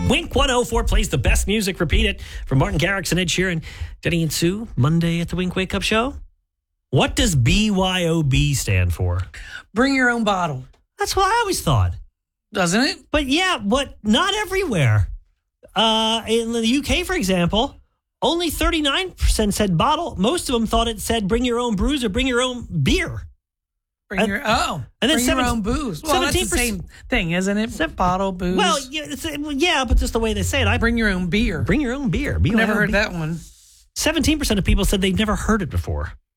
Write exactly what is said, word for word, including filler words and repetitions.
Wink one oh four plays the best music. Repeat it from Martin Garrix and Ed Sheeran. Denny and Sue, Monday at the Wink Wake Up Show. What does B Y O B stand for? Bring your own bottle. That's what I always thought. Doesn't it? But yeah, but not everywhere. Uh, in the U K, for example, only thirty-nine percent said bottle. Most of them thought it said bring your own brews or bring your own beer. Bring And- your oh, and then bring seven- your own booze. Well, that's the seventeen same thing, isn't it? Seven- Bottle booze. Well, yeah, it's, yeah, but just the way they say it. I bring your own beer. bring your own beer. I've never heard that one. seventeen percent of people said they've never heard it before.